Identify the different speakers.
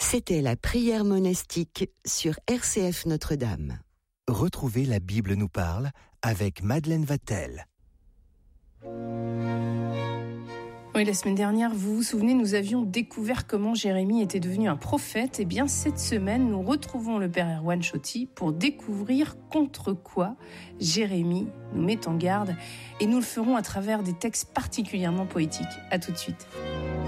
Speaker 1: C'était la prière monastique sur RCF Notre-Dame.
Speaker 2: Retrouvez La Bible nous parle avec Madeleine Vatel.
Speaker 3: Oui, la semaine dernière, vous vous souvenez, nous avions découvert comment Jérémie était devenu un prophète. Eh bien, cette semaine, nous retrouvons le père Erwan Chotti pour découvrir contre quoi Jérémie nous met en garde. Et nous le ferons à travers des textes particulièrement poétiques. À tout de suite.